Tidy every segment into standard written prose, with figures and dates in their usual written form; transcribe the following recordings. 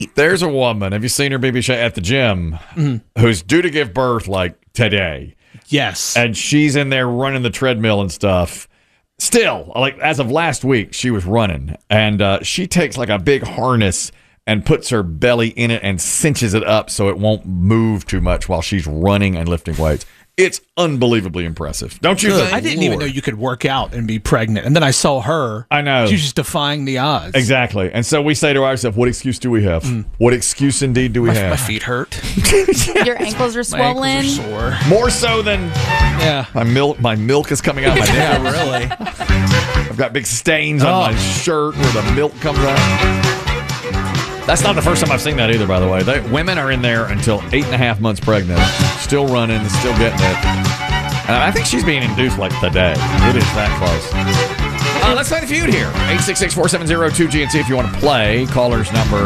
There's a woman, have you seen her, BB Shea, at the gym, who's due to give birth like today. Yes. And she's in there running the treadmill and stuff. Still, like as of last week, she was running. And she takes like a big harness and puts her belly in it and cinches it up so it won't move too much while she's running and lifting weights. It's unbelievably impressive. Don't you think? I didn't even know you could work out and be pregnant. And then I saw her. I know. She was just defying the odds. Exactly. And so we say to ourselves, what excuse do we have? What excuse indeed do we have? My feet hurt. Your ankles are swollen. My ankles are sore. More so than my milk is coming out my neck. Yeah, really. I've got big stains on my shirt where the milk comes out. That's not the first time I've seen that either, by the way. Women are in there until 8.5 months pregnant, still running, still getting it. And I think she's being induced like today. It is that close. Let's play the feud here. 866-470-2GNC if you want to play. Callers number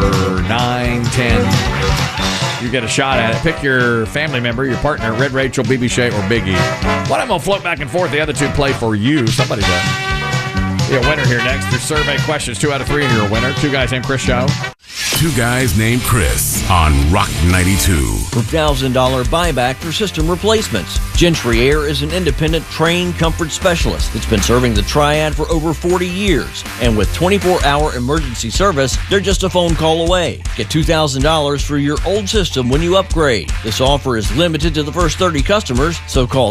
910. You get a shot at it. Pick your family member, your partner, Red Rachel, BB Shea, or Biggie. One of them will float back and forth. The other two play for you. Somebody does. Be a winner here next. There's survey questions. 2 out of 3, and you're a winner. Two Guys Named Chris show. Two Guys Named Chris on Rock 92. For $1,000 buyback for system replacements. Gentry Air is an independent trained comfort specialist that's been serving the Triad for over 40 years. And with 24-hour emergency service, they're just a phone call away. Get $2,000 for your old system when you upgrade. This offer is limited to the first 30 customers, so call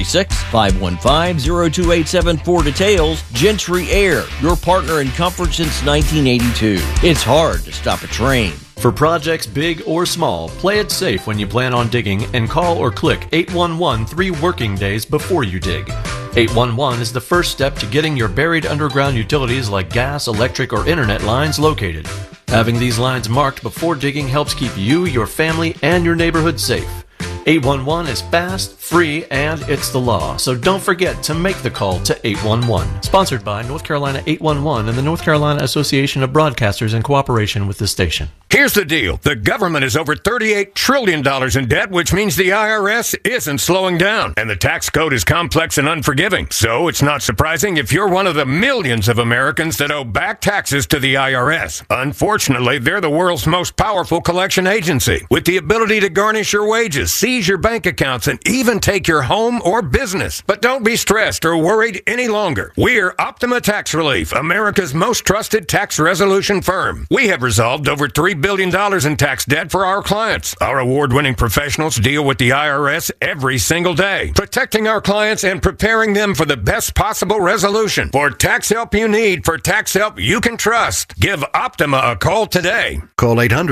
336-515-0287 for details. Gentry Air, your partner in comfort since 1982. It's hard to stop a train. For projects big or small, play it safe when you plan on digging and call or click 811 3 working days before you dig. 811 is the first step to getting your buried underground utilities like gas, electric, or internet lines located. Having these lines marked before digging helps keep you, your family, and your neighborhood safe. 811 is fast, free, and it's the law, so don't forget to make the call to 811. Sponsored by North Carolina 811 and the North Carolina Association of Broadcasters in cooperation with the station. Here's the deal. The government is over $38 trillion in debt, which means the IRS isn't slowing down. And the tax code is complex and unforgiving. So it's not surprising if you're one of the millions of Americans that owe back taxes to the IRS. Unfortunately, they're the world's most powerful collection agency, with the ability to garnish your wages, seize your bank accounts, and even take your home or business. But don't be stressed or worried any longer. We're Optima Tax Relief, America's most trusted tax resolution firm. We have resolved over $3 billion in tax debt for our clients. Our award-winning professionals deal with the IRS every single day, protecting our clients and preparing them for the best possible resolution. For tax help you need, for tax help you can trust, give Optima a call today. Call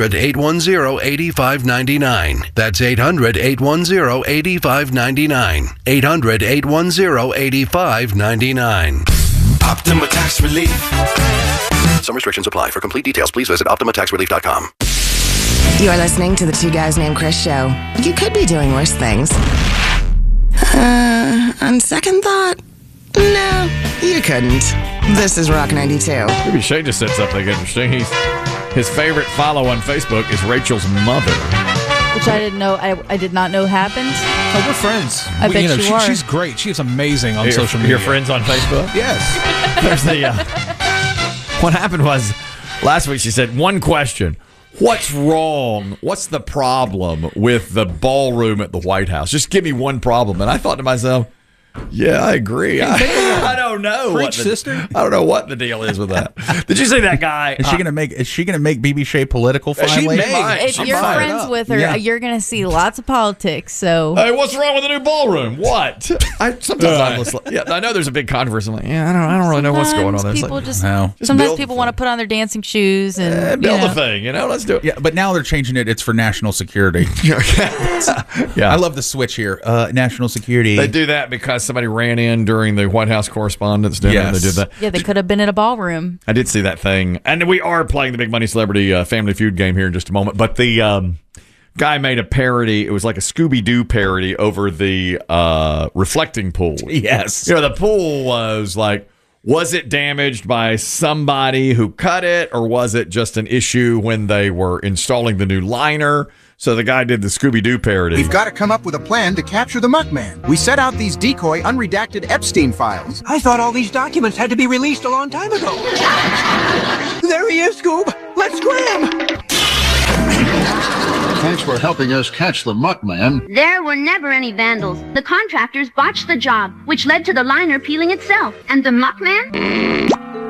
800-810-8599. That's 800-810-8599. 800-810-8599. Optima Tax Relief. Some restrictions apply. For complete details, please visit OptimaTaxRelief.com. You are listening to the Two Guys Named Chris show. You could be doing worse things. On second thought, no, you couldn't. This is Rock 92. Maybe Shay just said something interesting. His favorite follow on Facebook is Rachel's mother. Which I didn't know. I did not know happened. Oh, we're friends. I bet you are. She's great. She's amazing on social media. Your friends on Facebook? Yes. There's the... what happened was, last week she said, one question. What's wrong? What's the problem with the ballroom at the White House? Just give me one problem. And I thought to myself, yeah, I agree. I don't know. Preach, sister. I don't know what the deal is with that. Did you see that guy? Is she gonna make BB Shea political finally? If you're friends with her, you're going to see lots of politics. So, hey, what's wrong with the new ballroom? What? Sometimes I know there's a big controversy. I'm like, I don't really know what's going on there. People sometimes people want to put on their dancing shoes and build a thing. Let's do it. Yeah, but now they're changing it. It's for national security. Yeah, I love the switch here. National security. They do that because somebody ran in during the White House Correspondents' Dinner. Yes. They did that. Yeah, they could have been in a ballroom. I did see that thing. And we are playing the Big Money Celebrity Family Feud game here in just a moment. But the guy made a parody. It was like a Scooby-Doo parody over the reflecting pool. Yes. The pool was like, was it damaged by somebody who cut it, or was it just an issue when they were installing the new liner? So the guy did the Scooby-Doo parody. We've got to come up with a plan to capture the Muckman. We set out these decoy, unredacted Epstein files. I thought all these documents had to be released a long time ago. There he is, Scoob. Let's scram. for helping us catch the Muckman. There were never any vandals. The contractors botched the job, which led to the liner peeling itself. And the Muckman?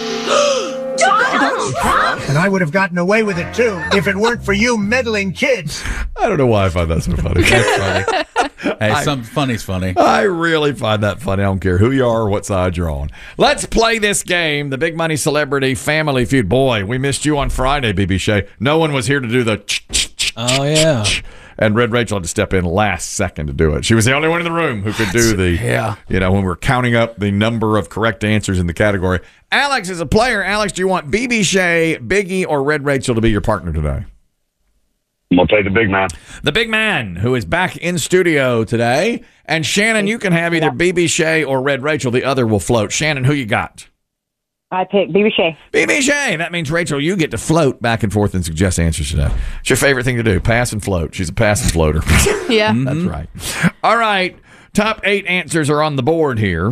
And I would have gotten away with it, too, if it weren't for you meddling kids. I don't know why I find that so funny. That's funny. Hey, something funny's funny. I really find that funny. I don't care who you are or what side you're on. Let's play this game, the Big Money Celebrity Family Feud. Boy, we missed you on Friday, BB Shea. No one was here to do the Oh, yeah. And Red Rachel had to step in last second to do it. She was the only one in the room who could do the, when we're counting up the number of correct answers in the category. Alex is a player. Alex, do you want BB Shea, Biggie, or Red Rachel to be your partner today? I'm going to take the big man. The big man, who is back in studio today. And Shannon, you can have either BB Shea or Red Rachel. The other will float. Shannon, who you got? I pick BB Shea. BB Shea. That means, Rachel, you get to float back and forth and suggest answers today. It's your favorite thing to do, pass and float. She's a pass and floater. Yeah. That's right. All right. Top 8 answers are on the board here.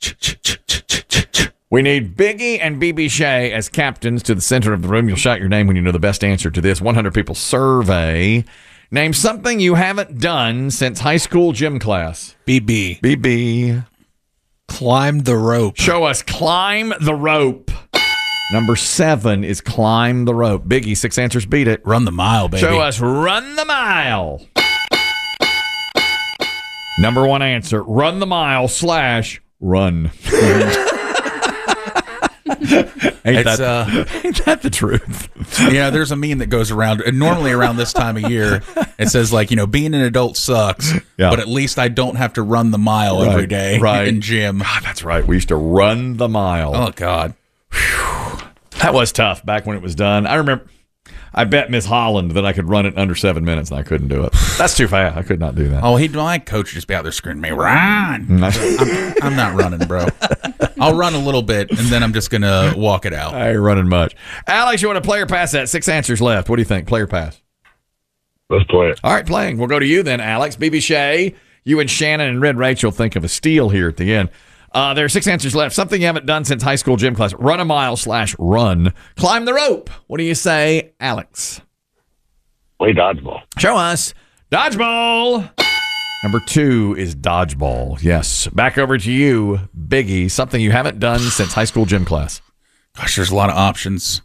We need Biggie and BB Shea as captains to the center of the room. You'll shout your name when you know the best answer to this 100 people survey. Name something you haven't done since high school gym class. BB. BB. Climb the rope. Show us climb the rope. Number 7 is climb the rope. Biggie, 6 answers beat it. Run the mile, baby. Show us run the mile. Number 1 answer, run the mile / run. Ain't that the truth? Yeah, there's a meme that goes around, and normally around this time of year, it says, like, being an adult sucks, but at least I don't have to run the mile every day in gym. God, that's right. We used to run the mile. Oh, God. Whew. That was tough back when it was done. I remember I bet Miss Holland that I could run it in under 7 minutes, and I couldn't do it. That's too fast. I could not do that. Oh, my coach would just be out there screaming me, run. I'm not running, bro. I'll run a little bit, and then I'm just going to walk it out. I ain't running much. Alex, you want to play or pass that? 6 answers left. What do you think? Play or pass? Let's play it. All right, playing. We'll go to you then, Alex. BB Shea, you and Shannon and Red Rachel think of a steal here at the end. There are 6 answers left. Something you haven't done since high school gym class. Run a mile / run. Climb the rope. What do you say, Alex? Play dodgeball. Show us. Dodgeball. Number 2 is dodgeball. Yes. Back over to you, Biggie. Something you haven't done since high school gym class. Gosh, there's a lot of options.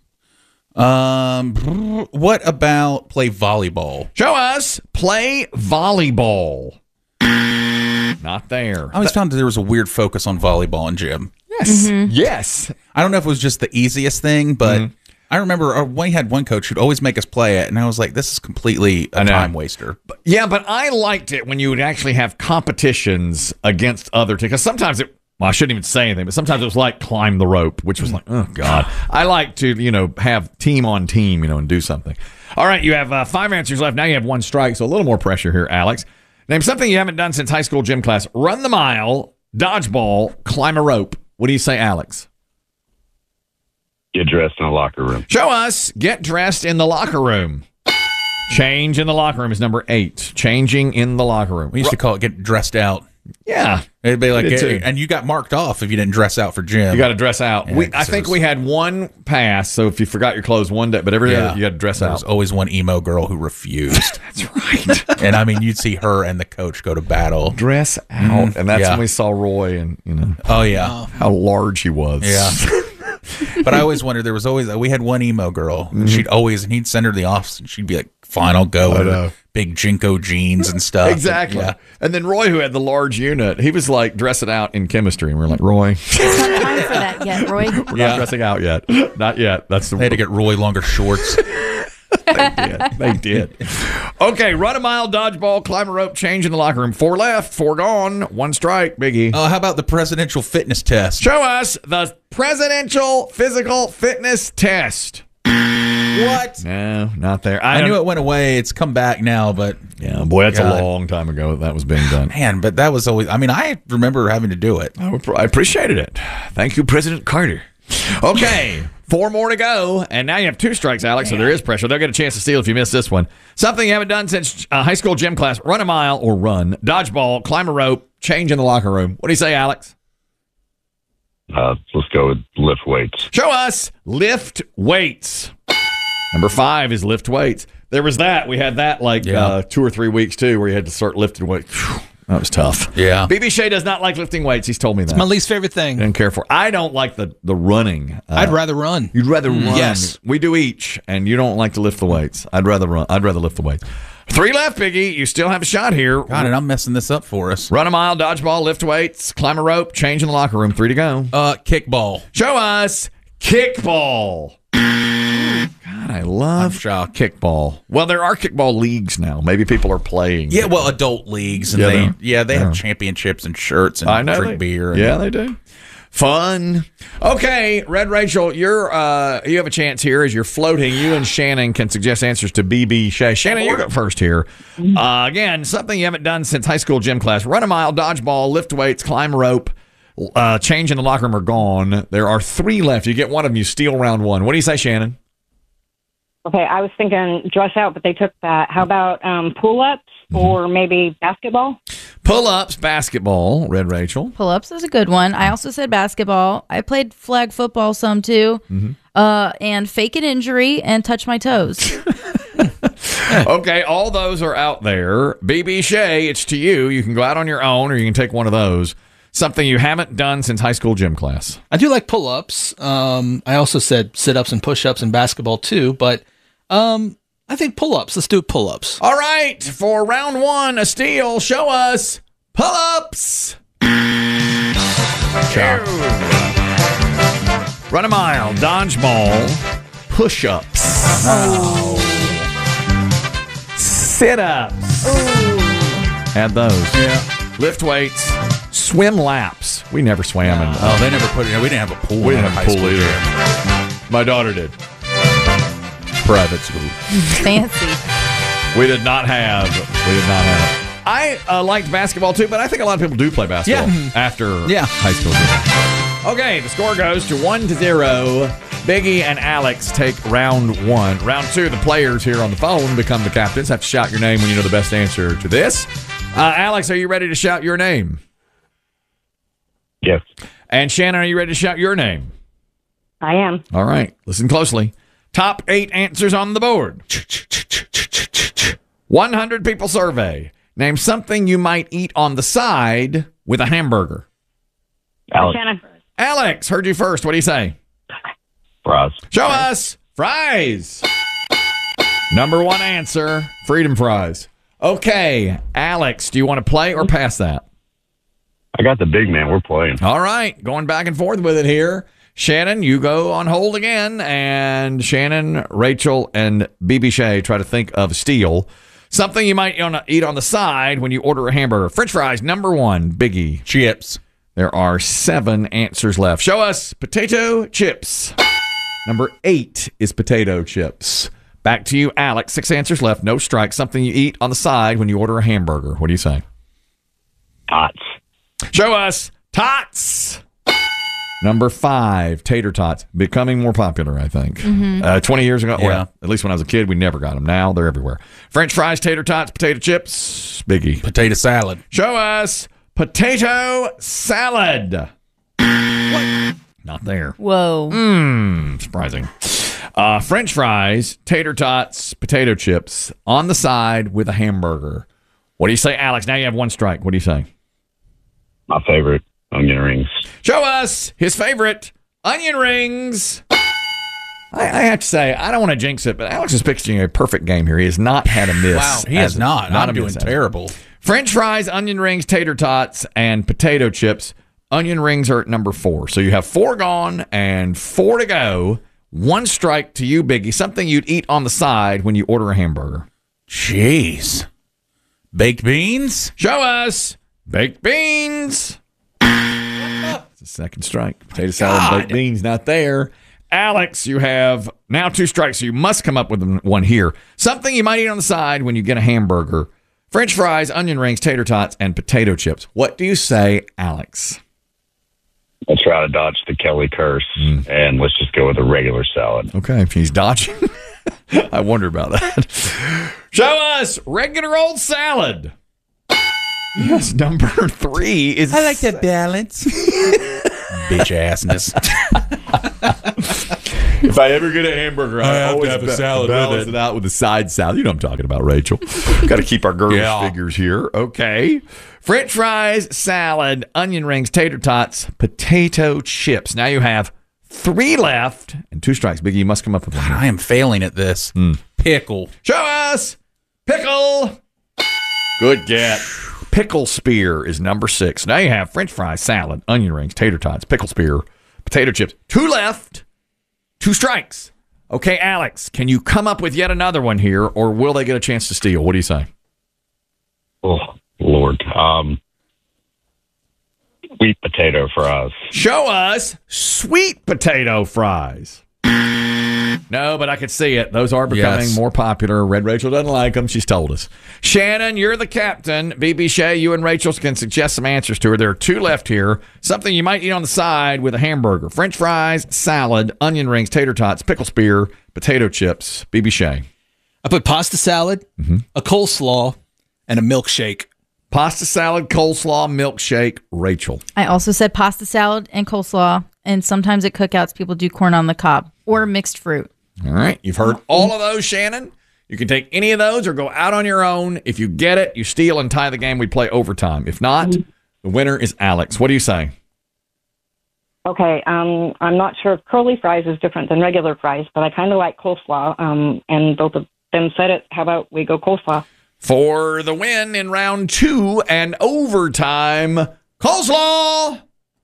What about play volleyball? Show us. Play volleyball. Not there. I always found that there was a weird focus on volleyball in gym. Yes. Mm-hmm. Yes. I don't know if it was just the easiest thing, but I remember we had one coach who'd always make us play it, and I was like, this is completely a time waster. But I liked it when you would actually have competitions against other teams. Because sometimes I shouldn't even say anything, but sometimes it was like climb the rope, which was like, oh, God. I like to, have team on team, and do something. All right, you have 5 answers left. Now you have 1 strike, so a little more pressure here, Alex. Name something you haven't done since high school gym class. Run the mile, dodgeball, climb a rope. What do you say, Alex? Get dressed in the locker room. Show us. Get dressed in the locker room. Change in the locker room is number 8. Changing in the locker room. We used to call it get dressed out. Yeah. It'd be like, and you got marked off if you didn't dress out for gym. You got to dress out. Yeah, I think we had 1 pass, so if you forgot your clothes one day, but every day you got to dress out. There was always one emo girl who refused. That's right. And I mean, you'd see her and the coach go to battle. Dress out. And that's when we saw Roy and, oh, yeah. How large he was. Yeah. But I always wondered, we had one emo girl, and he'd send her to the office, and she'd be like, fine, I'll go. And big Jinko jeans and stuff. Exactly. Yeah. And then Roy, who had the large unit, he was like dressing out in chemistry, and we're like, Roy. It's not time for that yet, Roy. We're not dressing out yet. Not yet. They had to get Roy longer shorts. They did. Okay, run a mile, dodgeball, climb a rope, change in the locker room. 4 left, 4 gone, 1 strike, Biggie. How about the presidential fitness test? Show us the presidential physical fitness test. What? No, not there. I knew it went away. It's come back now, but... Yeah, boy, that's a long time ago that was being done. Man, but that was always... I remember having to do it. I appreciated it. Thank you, President Carter. Okay, 4 more to go, and now you have 2 strikes, Alex, so there is pressure. They'll get a chance to steal if you miss this one. Something you haven't done since high school gym class. Run a mile or run. Dodgeball, climb a rope, change in the locker room. What do you say, Alex? Let's go with lift weights. Show us lift weights. Number 5 is lift weights. There was that. We had that 2 or 3 weeks, too, where you had to start lifting weights. That was tough. Yeah. BB Shea does not like lifting weights. He's told me that. It's my least favorite thing. Didn't care for it. I don't like the running. I'd rather run. You'd rather run. Yes. We do each, and you don't like to lift the weights. I'd rather run. I'd rather lift the weights. 3 left, Biggie. You still have a shot here. God, and I'm messing this up for us. Run a mile, dodgeball, lift weights, climb a rope, change in the locker room. 3 to go. Kickball. Show us kickball. God, I love kickball. Well, there are kickball leagues now. Maybe people are playing. Yeah, well, adult leagues, and they have championships and shirts and drink beer. Yeah, they do. Fun. Okay, Red Rachel, you have a chance here as you're floating. You and Shannon can suggest answers to BB Shea. Shannon, you go first here. Again, something you haven't done since high school gym class. Run a mile, dodgeball, lift weights, climb a rope, change in the locker room are gone. There are 3 left. You get one of them, you steal round 1. What do you say, Shannon? Okay, I was thinking dress out, but they took that. How about pull-ups or maybe basketball? Pull-ups, basketball, Red Rachel. Pull-ups is a good one. I also said basketball. I played flag football some too. And fake an injury and touch my toes. Okay, all those are out there. BB Shea, it's to you. You can go out on your own or you can take one of those. Something you haven't done since high school gym class. I do like pull-ups. I also said sit-ups and push-ups in basketball too, but I think pull-ups. Let's do pull-ups. All right, for round 1, a steal. Show us pull-ups. Run a mile, dodgeball, push-ups. Sit-ups. Add those. Yeah. Lift weights. Swim laps. We never swam. They never put it. We didn't have a pool. We didn't have a pool either. My daughter did. Private school. Fancy. We did not have it. I liked basketball too, but I think a lot of people do play basketball after high school. Okay, the score goes to 1-0. Biggie and Alex take round 1. Round 2, the players here on the phone become the captains. Have to shout your name when you know the best answer to this. Alex, are you ready to shout your name? Yes. And Shannon, are you ready to shout your name? I am. All right. Listen closely. Top 8 answers on the board. 100 people survey. Name something you might eat on the side with a hamburger. Alex. Alex, heard you first. What do you say? Fries. Show us. Fries. Number 1 answer, freedom fries. Okay, Alex, do you want to play or pass that? I got the big man. We're playing. All right, going back and forth with it here. Shannon, you go on hold again, and Shannon, Rachel, and BB Shea try to think of steal. Something you might eat on the side when you order a hamburger. French fries, number 1, Biggie. Chips. There are 7 answers left. Show us potato chips. Number 8 is potato chips. Back to you, Alex. 6 answers left. No strike. Something you eat on the side when you order a hamburger. What do you say? Tots. Show us tots. Number 5, tater tots. Becoming more popular, I think. 20 years ago, well, at least when I was a kid, we never got them. Now they're everywhere. French fries, tater tots, potato chips. Biggie. Potato salad. Show us potato salad. What? Not there. Whoa. Surprising. French fries, tater tots, potato chips on the side with a hamburger. What do you say, Alex? Now you have 1 strike. What do you say? My favorite, onion rings. Show us his favorite, onion rings. I have to say, I don't want to jinx it, but Alex is pitching a perfect game here. He has not had a miss. Wow, he has not. I'm doing terrible. French fries, onion rings, tater tots, and potato chips. Onion rings are at number 4. So you have 4 gone and 4 to go. 1 strike to you, Biggie. Something you'd eat on the side when you order a hamburger. Jeez. Baked beans? Show us. Baked beans. It's a 2nd strike. Potato salad, baked beans, not there. Alex, you have now 2 strikes, so you must come up with 1 here. Something you might eat on the side when you get a hamburger. French fries, onion rings, tater tots, and potato chips. What do you say, Alex? Let's try to dodge the Kelly curse, and let's just go with a regular salad. Okay, if he's dodging, I wonder about that. Show us regular old salad. Yes, number 3 is... I like that balance. Bitch assness. If I ever get a hamburger, I have to always have a salad with balance it. it out with a side salad. You know what I'm talking about, Rachel. Got to keep our girlish figures here. Okay. French fries, salad, onion rings, tater tots, potato chips. Now you have 3 left and 2 strikes. Biggie, you must come up with one. I am failing at this. Pickle. Show us. Pickle. Good get. Pickle spear is number 6. Now you have French fries, salad, onion rings, tater tots, pickle spear, potato chips. 2 left. 2 strikes. Okay, Alex, can you come up with yet another one here, or will they get a chance to steal? What do you say? Oh, Lord. Sweet potato fries. Show us sweet potato fries. No, but I could see it. Those are becoming more popular. Red Rachel doesn't like them. She's told us. Shannon, you're the captain. BB Shea, you and Rachel can suggest some answers to her. There are 2 left here. Something you might eat on the side with a hamburger. French fries, salad, onion rings, tater tots, pickle spear, potato chips. BB Shea. I put pasta salad, a coleslaw, and a milkshake. Pasta salad, coleslaw, milkshake. Rachel. I also said pasta salad and coleslaw, and sometimes at cookouts people do corn on the cob or mixed fruit. All right. You've heard all of those, Shannon. You can take any of those or go out on your own. If you get it, you steal and tie the game. We play overtime. If not, the winner is Alex. What do you say? Okay, I'm not sure if curly fries is different than regular fries, but I kind of like coleslaw, and both of them said it. How about we go coleslaw? For the win in round 2 and overtime, coleslaw!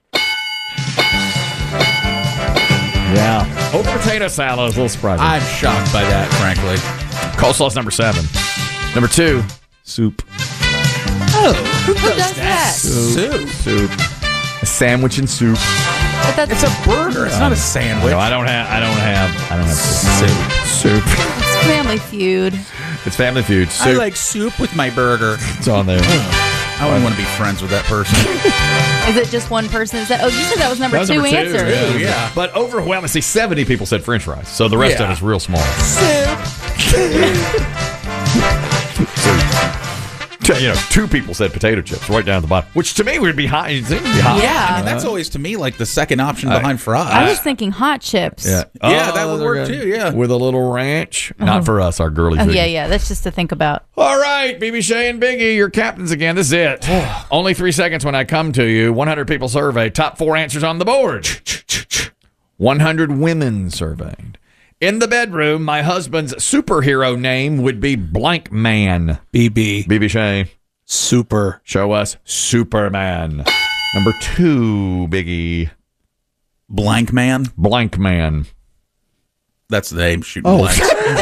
Yeah. Oat potato salad is a little surprising. I'm shocked by that, frankly. Coleslaw's number 7. Number 2, soup. Oh, who does that? Soup. A sandwich and soup. But It's a burger. It's not a sandwich. No, I don't have soup. It's Family Feud. It's Family Feud. Soup. I like soup with my burger. It's on there. I wouldn't want to be friends with that person. Is it just one person? You said that was number That was 2 number 2, answer. yeah. But overwhelmingly, see, 70 people said French fries, so the rest of it's real small. You know, 2 people said potato chips right down at the bottom, which to me would be high. You'd think it'd be high. Yeah. I mean, that's always to me like the second option behind fries. I was thinking hot chips. Yeah, that would work too. Yeah, with a little ranch. Not for us, our girly. Oh, figure. yeah. That's just to think about. All right, BB Shea and Biggie, your captains again. This is it. Only 3 seconds when I come to you. 100 people surveyed. Top 4 answers on the board. 100 women surveyed. In the bedroom, my husband's superhero name would be Blank Man. BB Shea. Super. Show us Superman. Number 2, Biggie. Blank Man. Blank Man. That's the name. Shooting blanks.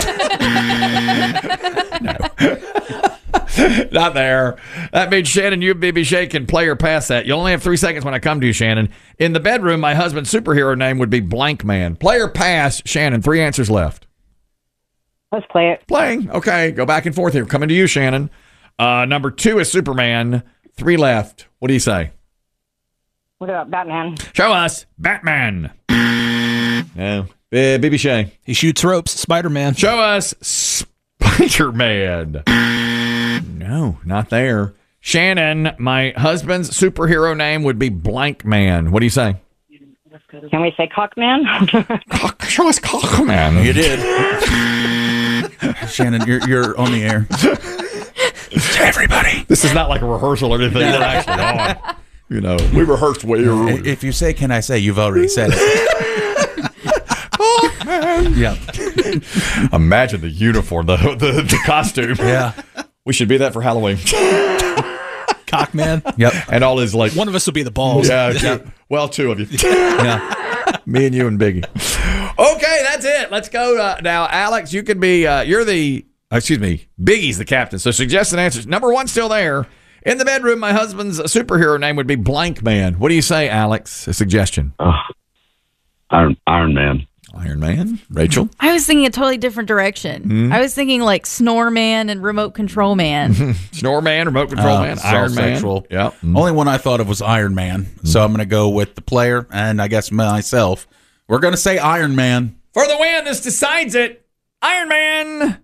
Not there. That means Shannon, you and BB Shea can play or pass that. You only have 3 seconds when I come to you, Shannon. In the bedroom, my husband's superhero name would be Blank Man. Play or pass, Shannon. 3 answers left. Let's play it. Playing. Okay, go back and forth here. Coming to you, Shannon. Number 2 is Superman. 3 left. What do you say? What about Batman? Show us Batman. No. BB Shea. He shoots ropes. Spider-Man. Show us Spider-Man. No, not there. Shannon, my husband's superhero name would be Blank Man. What do you say? Can we say Cockman? Show us Cockman. You did. Shannon, you're on the air. Everybody. This is not like a rehearsal or anything. We're actually on. You know, we rehearsed way early. If you say, "Can I say?" You've already said it. Oh man! Yeah. Imagine the uniform, the costume. Yeah. We should be that for Halloween. Cockman. Yep. And all his like. One of us will be the balls. Yeah. Well, 2 of you. Yeah. Me and you and Biggie. Okay, that's it. Let's go now, Alex. You can be. You're the. Excuse me. Biggie's the captain. So suggested answers. Number 1 still there. In the bedroom, my husband's superhero name would be Blank Man. What do you say, Alex? A suggestion. Iron Man. Iron Man. Rachel? I was thinking a totally different direction. I was thinking like Snore Man and Remote Control Man. Snore Man, Remote Control Man, Iron Man. Sexual. Yeah. Only one I thought of was Iron Man. So I'm going to go with the player and I guess myself. We're going to say Iron Man. For the win, this decides it. Iron Man.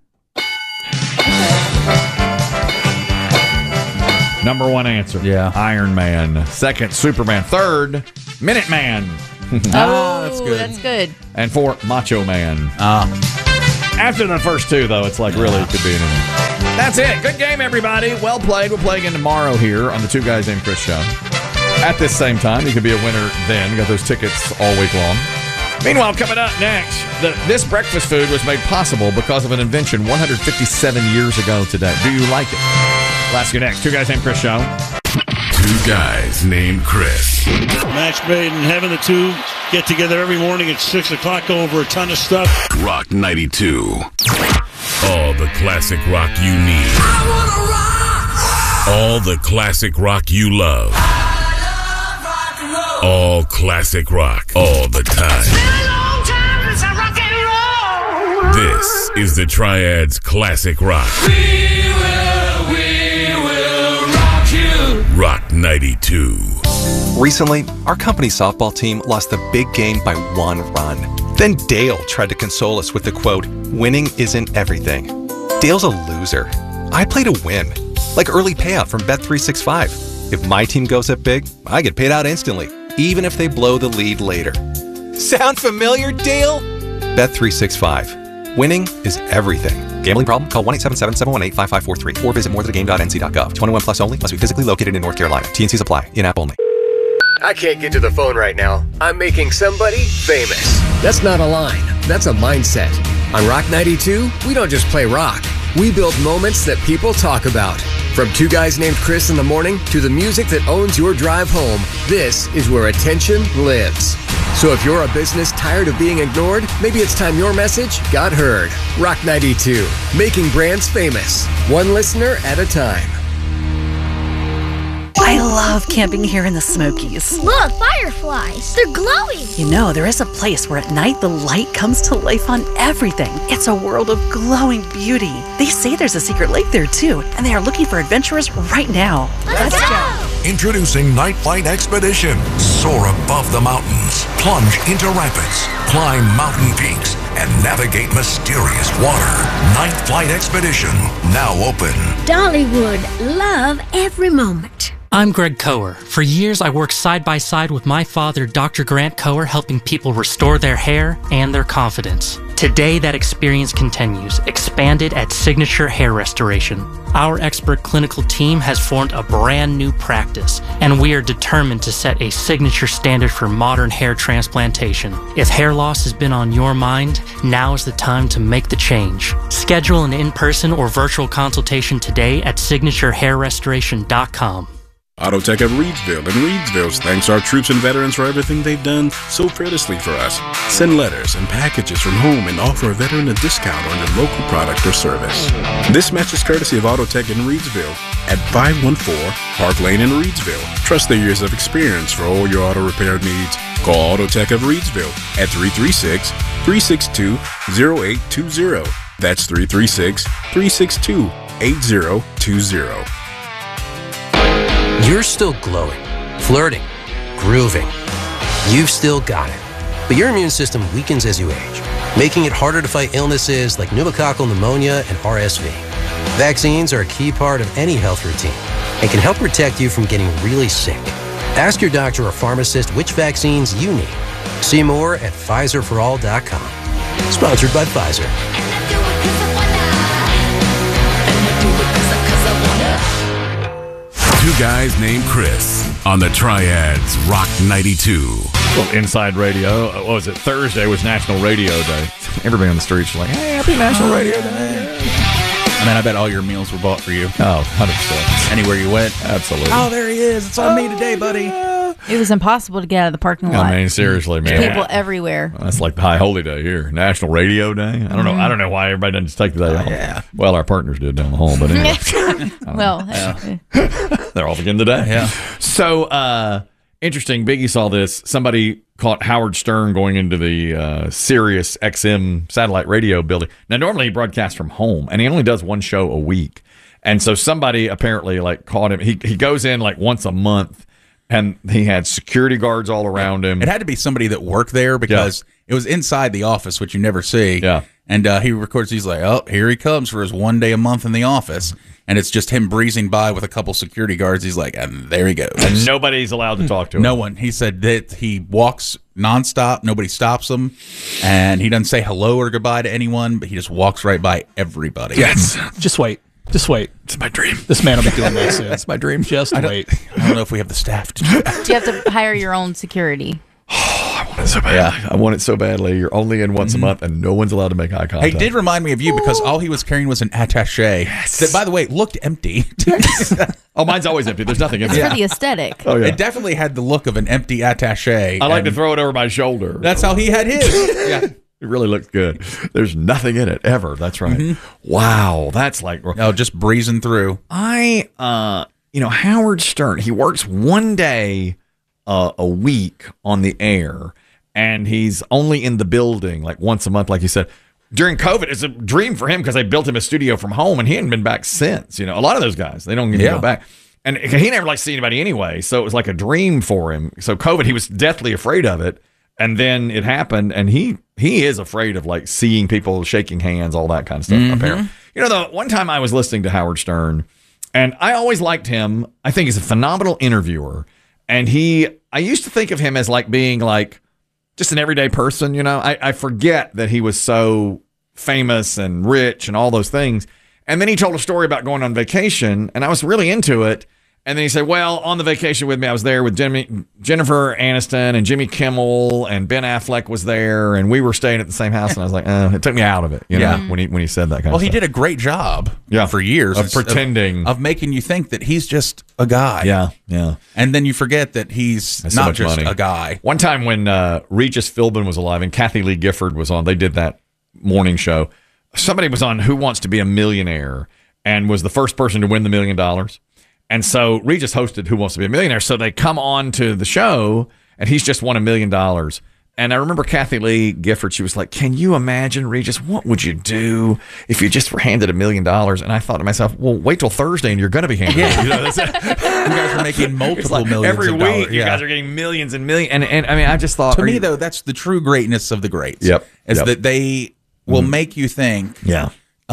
Number 1 answer. Yeah. Iron Man. 2nd, Superman. 3rd, Minuteman. That's good. That's good. And 4, Macho Man. After the first 2, though, it's like really could be anything. That's it. Good game, everybody. Well played. We'll play again tomorrow here on the Two Guys Named Chris show. At this same time, you could be a winner then. You got those tickets all week long. Meanwhile, coming up next, this breakfast food was made possible because of an invention 157 years ago today. Do you like it? We'll ask you next. Two Guys Named Chris show. Two Guys Named Chris. Match made in heaven. The two get together every morning at 6 o'clock, go over a ton of stuff. Rock 92. All the classic rock you need. I wanna rock! All the classic rock you love. All classic rock, all the time. It's been a long time since I rock and roll. This is the Triad's Classic Rock. We will rock you. Rock 92. Recently, our company softball team lost the big game by 1 run. Then Dale tried to console us with the quote, "Winning isn't everything." Dale's a loser. I play to win, like early payout from Bet365. If my team goes up big, I get paid out instantly, even if they blow the lead later. Sound familiar, Dale? Bet365. Winning is everything. Gambling problem? Call 1-877-718-5543 or visit morethanagame.nc.gov. 21 plus only. Must be physically located in North Carolina. T&Cs apply. In-app only. I can't get to the phone right now. I'm making somebody famous. That's not a line. That's a mindset. On Rock 92, we don't just play rock. We build moments that people talk about. From Two Guys Named Chris in the morning to the music that owns your drive home, this is where attention lives. So if you're a business tired of being ignored, maybe it's time your message got heard. Rock 92, making brands famous, one listener at a time. I love camping here in the Smokies. Look, fireflies. They're glowing. You know, there is a place where at night the light comes to life on everything. It's a world of glowing beauty. They say there's a secret lake there too, and they are looking for adventurers right now. Let's go. Introducing Night Flight Expedition. Soar above the mountains, plunge into rapids, climb mountain peaks, and navigate mysterious water. Night Flight Expedition, now open. Dollywood, love every moment. I'm Greg Coher. For years, I worked side by side with my father, Dr. Grant Coher, helping people restore their hair and their confidence. Today, that experience continues, expanded at Signature Hair Restoration. Our expert clinical team has formed a brand new practice, and we are determined to set a signature standard for modern hair transplantation. If hair loss has been on your mind, now is the time to make the change. Schedule an in-person or virtual consultation today at signaturehairrestoration.com. Autotech of Reedsville. And Reedsville thanks our troops and veterans for everything they've done so fearlessly for us. Send letters and packages from home and offer a veteran a discount on your local product or service. This match is courtesy of Autotech in Reedsville at 514 Park Lane in Reedsville. Trust their years of experience for all your auto repair needs. Call Autotech of Reedsville at 336-362-0820. That's 336-362-8020. You're still glowing, flirting, grooving. You've still got it. But your immune system weakens as you age, making it harder to fight illnesses like pneumococcal pneumonia and RSV. Vaccines are a key part of any health routine and can help protect you from getting really sick. Ask your doctor or pharmacist which vaccines you need. See more at PfizerForAll.com. Sponsored by Pfizer. Two Guys Named Chris on the Triads Rock 92. Well, Inside Radio. What was it? Thursday was National Radio Day. Everybody on the streets was like, hey, happy National Radio Day. I mean, I bet all your meals were bought for you. Oh, 100%. Anywhere you went. Absolutely. Oh, there he is. It's on me today, buddy. It was impossible to get out of the parking lot. I mean, seriously, man. People everywhere. That's like the high holy day here. National Radio Day. I don't know. I don't know why everybody doesn't just take the day off. Yeah. Well, our partners did down the hall, but anyway. Well, they're off again today. Yeah. So, interesting. Biggie saw this. Somebody caught Howard Stern going into the Sirius XM satellite radio building. Now, normally he broadcasts from home, and he only does one show a week. And so somebody apparently like caught him. He goes in like once a month And he had security guards all around him. It had to be somebody that worked there because it was inside the office, which you never see. Yeah. And he records, he's like, oh, here he comes for his 1 day a month in the office. And it's just him breezing by with a couple security guards. He's like, and there he goes. And nobody's allowed to talk to him. No one. He said that he walks nonstop. Nobody stops him. And he doesn't say hello or goodbye to anyone, but he just walks right by everybody. Yes. Just wait. Just wait. It's my dream. This man will be doing that soon. It's my dream. Just wait. I don't know if we have the staff to do that. Do you have to hire your own security? I want it so bad. Yeah. I want it so badly. You're only in once a month, and no one's allowed to make eye contact. He did remind me of you because all he was carrying was an attaché that, by the way, looked empty. Oh, mine's always empty. There's nothing in It's there. for the aesthetic. Oh, yeah. It definitely had the look of an empty attaché. I like to throw it over my shoulder. That's how he had his. Yeah. It really looks good. There's nothing in it ever. That's right. Wow. That's like... No, just breezing through. Howard Stern, he works 1 day a week on the air, and he's only in the building like once a month, like you said. During COVID, it's a dream for him because they built him a studio from home, and he hadn't been back since. A lot of those guys, they don't get to go back. And he never liked to see anybody anyway, so it was like a dream for him. So COVID, he was deathly afraid of it. And then it happened, and he is afraid of like seeing people shaking hands, all that kind of stuff. Apparently, the one time I was listening to Howard Stern, and I always liked him. I think he's a phenomenal interviewer, and I used to think of him as like being like just an everyday person. I forget that he was so famous and rich and all those things. And then he told a story about going on vacation, and I was really into it. And then he said, well, on the vacation with me, I was there with Jennifer Aniston and Jimmy Kimmel, and Ben Affleck was there, and we were staying at the same house. And I was like, it took me out of it, when he said that kind of stuff. Well, he did a great job for years of pretending. Of making you think that he's just a guy. Yeah. And then you forget that he's not just a guy. One time when Regis Philbin was alive and Kathy Lee Gifford was on, they did that morning show. Somebody was on Who Wants to Be a Millionaire and was the first person to win the $1 million. And so Regis hosted Who Wants to Be a Millionaire. So they come on to the show, and he's just won $1 million. And I remember Kathy Lee Gifford, she was like, can you imagine, Regis, what would you do if you just were handed $1 million? And I thought to myself, well, wait till Thursday and you're going to be handed it. You guys are making multiple millions every of week, dollars. you guys are getting millions and millions. And I mean, I just thought. To me, though, that's the true greatness of the greats. Is that they will make you think. Yeah.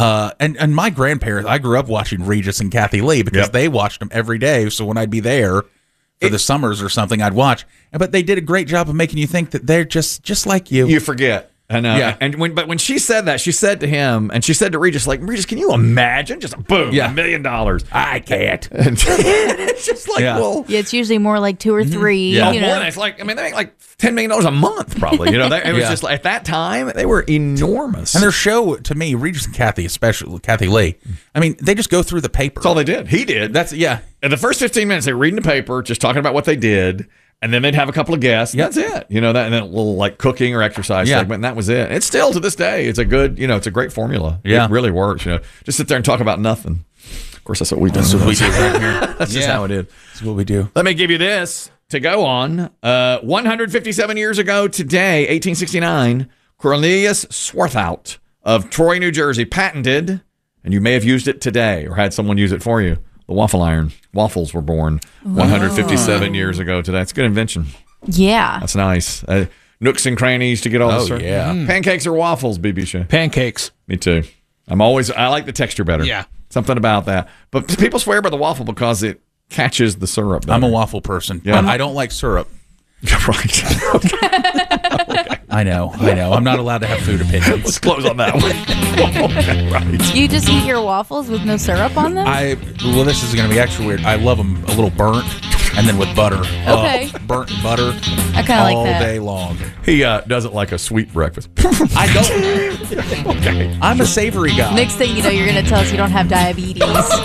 And my grandparents, I grew up watching Regis and Kathy Lee because they watched them every day. So when I'd be there for the summers or something, I'd watch. But they did a great job of making you think that they're just like you. You forget. I know. Yeah. And when she said that, she said to him, and she said to Regis, like, Regis, can you imagine? Just boom, $1 million. I can't. It's just like, well. Yeah, it's usually more like 2 or 3. Yeah. It's like, I mean, they make like $10 million a month, probably. It was just like, at that time, they were enormous. And their show, to me, Regis and Kathy, especially Kathy Lee, I mean, they just go through the paper. That's all they did. He did. And the first 15 minutes, they were reading the paper, just talking about what they did. And then they'd have a couple of guests. That's it. And then a little like cooking or exercise segment, and that was it. It's still to this day, it's a good, it's a great formula. It really works. Just sit there and talk about nothing. Of course, that's what we do. That's what we do right here. That's just how it is. That's what we do. Let me give you this to go on. 157 years ago today, 1869, Cornelius Swarthout of Troy, New Jersey, patented, and you may have used it today or had someone use it for you, the waffle iron. Waffles were born 157 years ago today. It's a good invention. Yeah. That's nice. Nooks and crannies to get all the pancakes or waffles, BB. Pancakes. Me too. I like the texture better. Yeah. Something about that. But people swear by the waffle because it catches the syrup better. I'm a waffle person, but I don't like syrup. Right. Okay. I know. I'm not allowed to have food opinions. Let's close on that one. Right. You just eat your waffles with no syrup on them? This is going to be extra weird. I love them a little burnt and then with butter. Okay. Burnt and butter. I kind of like that. All day long. He doesn't like a sweet breakfast. I don't. Okay. I'm a savory guy. Next thing you know, you're going to tell us you don't have diabetes.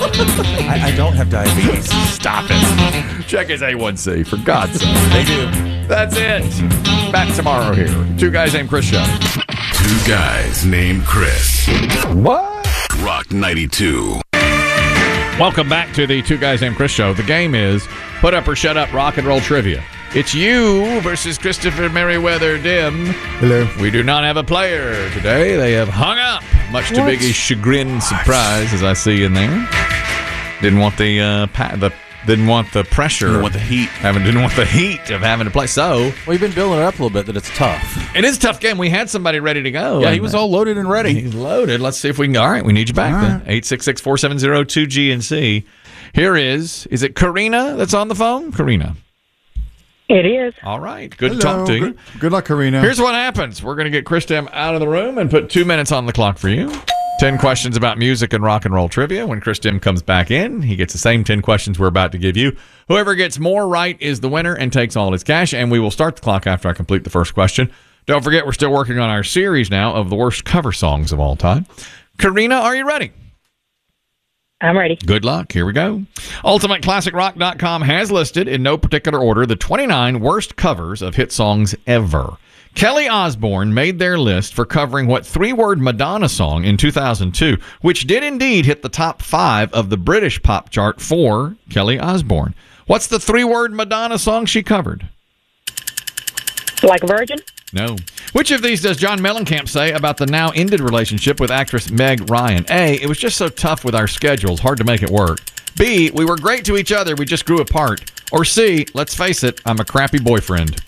I don't have diabetes. Stop it. Check his A1C, for God's sake. They do. That's it. Back tomorrow here. Two Guys Named Chris show. Two Guys Named Chris. What? Rock 92. Welcome back to the Two Guys Named Chris show. The game is Put Up or Shut Up Rock and Roll Trivia. It's you versus Christopher Merriweather Dim. Hello. We do not have a player today. They have hung up, much to Biggie's chagrin surprise, as I see in there. Didn't want the Didn't want the pressure. Didn't want the heat. Didn't want the heat of having to play. So we've been building it up a little bit that it's tough. It is a tough game. We had somebody ready to go. Yeah, he was all loaded and ready. He's loaded. Let's see if we can. All right, we need you back then. 866-470-2GNC. Here is it Karina that's on the phone? Karina. It is. All right. Good to talk to you. Good luck, Karina. Here's what happens. We're going to get Chris Dem out of the room and put 2 minutes on the clock for you. 10 questions about music and rock and roll trivia. When Chris Dem comes back in, he gets the same 10 questions we're about to give you. Whoever gets more right is the winner and takes all his cash, and we will start the clock after I complete the first question. Don't forget, we're still working on our series now of the worst cover songs of all time. Karina, are you ready? I'm ready. Good luck. Here we go. UltimateClassicRock.com has listed, in no particular order, the 29 worst covers of hit songs ever. Kelly Osbourne made their list for covering what three-word Madonna song in 2002, which did indeed hit the top 5 of the British pop chart for Kelly Osbourne. What's the three-word Madonna song she covered? Like a Virgin? No. Which of these does John Mellencamp say about the now-ended relationship with actress Meg Ryan? A, it was just so tough with our schedules, hard to make it work. B, we were great to each other, we just grew apart. Or C, let's face it, I'm a crappy boyfriend.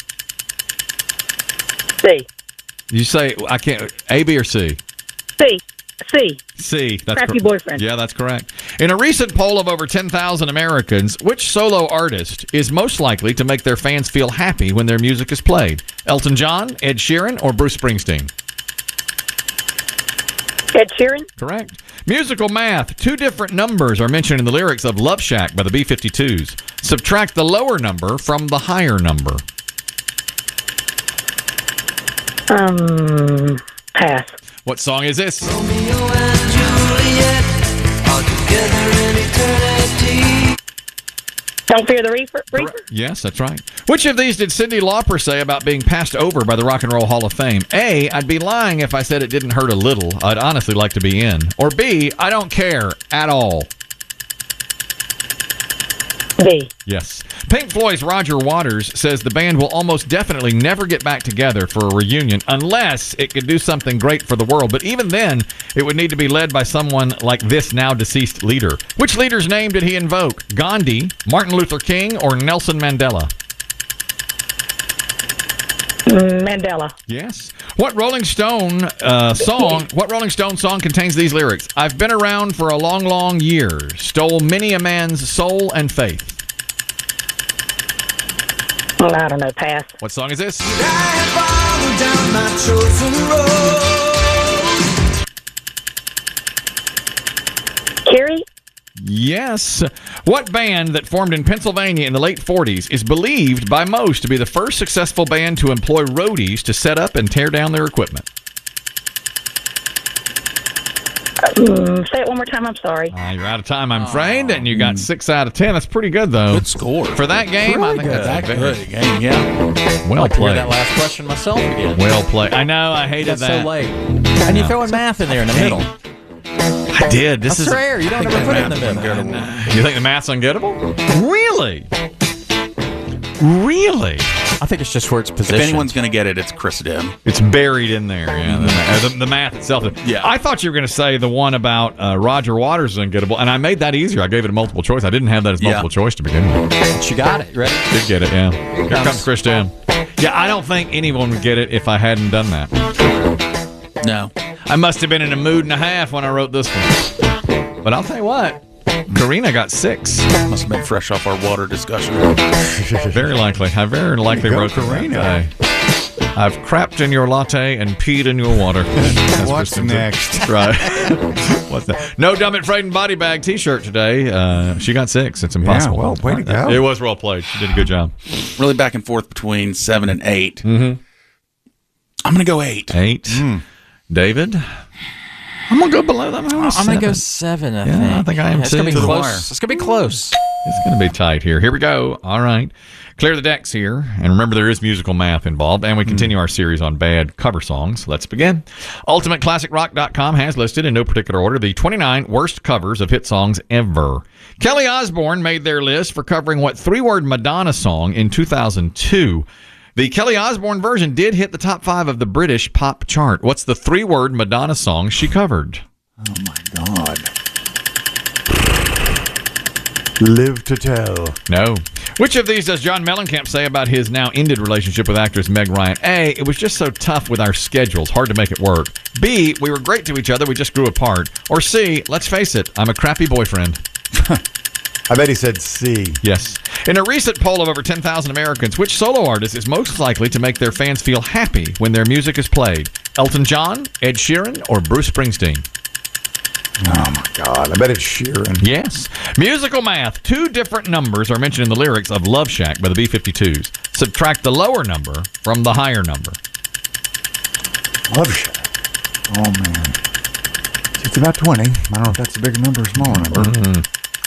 C. You say, I can't, A, B, or C? C. C. C. That's Crappy boyfriend. Yeah, that's correct. In a recent poll of over 10,000 Americans, which solo artist is most likely to make their fans feel happy when their music is played? Elton John, Ed Sheeran, or Bruce Springsteen? Ed Sheeran? Correct. Musical math. 2 different numbers are mentioned in the lyrics of Love Shack by the B-52s. Subtract the lower number from the higher number. Pass. What song is this? Don't Fear the Reaper? Yes, that's right. Which of these did Cyndi Lauper say about being passed over by the Rock and Roll Hall of Fame? A, I'd be lying if I said it didn't hurt a little. I'd honestly like to be in. Or B, I don't care at all. B. Yes. Pink Floyd's Roger Waters says the band will almost definitely never get back together for a reunion unless it could do something great for the world. But even then, it would need to be led by someone like this now deceased leader. Which leader's name did he invoke? Gandhi, Martin Luther King, or Nelson Mandela? Mandela. Yes. What Rolling Stone song contains these lyrics? I've been around for a long, long year. Stole many a man's soul and faith. Well, I don't know. Pass. What song is this? Carrie? Yes. What band that formed in Pennsylvania in the late 40s is believed by most to be the first successful band to employ roadies to set up and tear down their equipment? Say it one more time. I'm sorry. You're out of time, I'm afraid, and you got 6 out of 10. That's pretty good, though. Good score. For that game, I think that's a good game, yeah. Well I'd like to hear played. that last question myself again. Well played. I know, I hated That's that. so late. And you're throwing math in there in the middle. I did. This That's is rare. You don't ever put it in the middle. You think the math's ungettable? Really? Really? I think it's just where it's If positioned. anyone's going to get it, it's Chris Dem. It's buried in there. Yeah, the math itself. Yeah. I thought you were going to say the one about Roger Waters is ungettable, and I made that easier. I gave it a multiple choice. I didn't have that as multiple choice to begin with. But you got it. Ready? Did get it, yeah. Here comes Chris Dem. Yeah, I don't think anyone would get it if I hadn't done that. No. I must have been in a mood and a half when I wrote this one. But I'll tell you what, Karina got 6. Must have been fresh off our water discussion. Very likely. I very likely wrote Karina. I've crapped in your latte and peed in your water. What's next? Right. What's that? No Dumb It Frayed and Body Bag t-shirt today. She got 6. It's impossible. Yeah, well, way to go. It was well played. She did a good job. Really back and forth between 7 and 8. Mm-hmm. I'm going to go 8. 8. David? I'm going to go below that. I'm going to go 7, I think. I think I am It's too. going to be close. It's going to be close. It's going to be tight here. Here we go. All right. Clear the decks here. And remember, there is musical math involved. And we continue our series on bad cover songs. Let's begin. UltimateClassicRock.com has listed, in no particular order, the 29 worst covers of hit songs ever. Kelly Osbourne made their list for covering what three-word Madonna song in 2002. The Kelly Osbourne version did hit the top 5 of the British pop chart. What's the three-word Madonna song she covered? Oh, my God. Live to tell. No. Which of these does John Mellencamp say about his now ended relationship with actress Meg Ryan? A, it was just so tough with our schedules, hard to make it work. B, we were great to each other, we just grew apart. Or C, let's face it, I'm a crappy boyfriend. I bet he said C. Yes. In a recent poll of over 10,000 Americans, which solo artist is most likely to make their fans feel happy when their music is played? Elton John, Ed Sheeran, or Bruce Springsteen? Oh, my God. I bet it's Sheeran. Yes. Musical math. 2 different numbers are mentioned in the lyrics of Love Shack by the B-52s. Subtract the lower number from the higher number. Love Shack. Oh, man. It's about 20. I don't know if that's a bigger number or smaller number.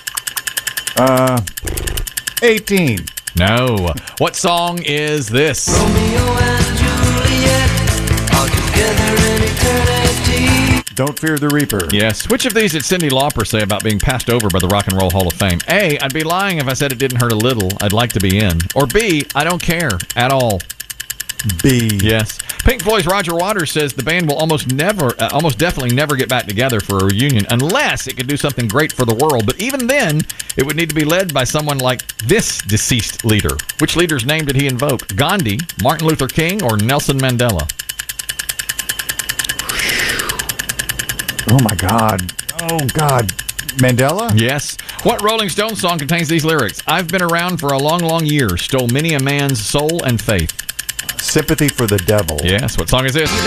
18. No. What song is this? Romeo and Juliet are together in eternity. Don't Fear the Reaper. Yes. Which of these did Cyndi Lauper say about being passed over by the Rock and Roll Hall of Fame? A, I'd be lying if I said it didn't hurt a little. I'd like to be in. Or B, I don't care at all. B. Yes. Pink Floyd's Roger Waters says the band will almost definitely never get back together for a reunion unless it could do something great for the world. But even then, it would need to be led by someone like this deceased leader. Which leader's name did he invoke? Gandhi, Martin Luther King, or Nelson Mandela? Oh, my God. Oh, God. Mandela? Yes. What Rolling Stones song contains these lyrics? I've been around for a long, long year, stole many a man's soul and faith. Sympathy for the Devil. Yes. What song is this?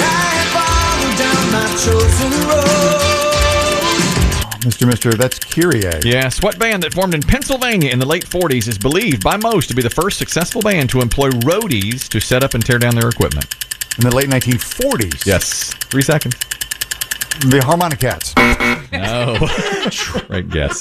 Mr. That's Kyrie. Yes. What band that formed in Pennsylvania in the late 40s is believed by most to be the first successful band to employ roadies to set up and tear down their equipment? In the late 1940s? Yes. 3 seconds. The Harmonica Cats. No. Great guess.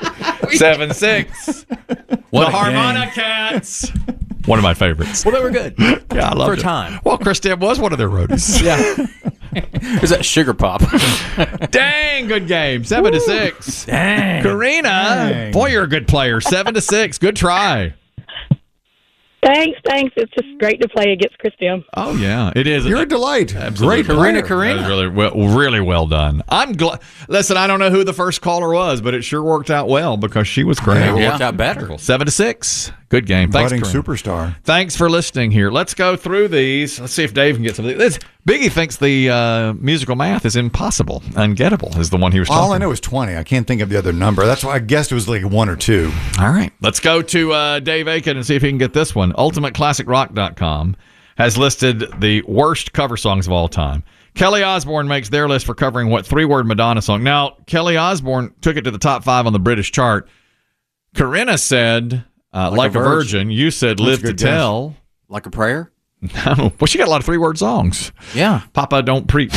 7-6. What the a Harmonica Cats. One of my favorites. Well, they were good. Yeah, I loved For it. a time. Well, Chris Deb was one of their roadies. Yeah. Is that Sugar Pop? Dang, good game. 7-6. Dang. Karina. Dang. Boy, you're a good player. 7-6. Good try. Thanks. It's just great to play against Christian. Oh, yeah. It is. You're a delight. Absolutely. Great Karina. That was really well done. I'm glad. Listen, I don't know who the first caller was, but it sure worked out well because she was great. It worked out better. 7-6. Good game. Thanks, Budding Karina. superstar. Thanks for listening here. Let's go through these. Let's see if Dave can get some of these. Biggie thinks the musical math is impossible. Ungettable is the one he was talking All I know is 20. I can't think of the other number. That's why I guessed it was like 1 or 2. All right. Let's go to Dave Aiken and see if he can get this one. UltimateClassicRock.com has listed the worst cover songs of all time. Kelly Osbourne makes their list for covering what 3-word Madonna song. Now, Kelly Osbourne took it to the top 5 on the British chart. Corinna said, like a Virgin. You said, Live to Tell. Like a Prayer? No. Well, she got a lot of 3-word songs. Yeah. Papa Don't Preach.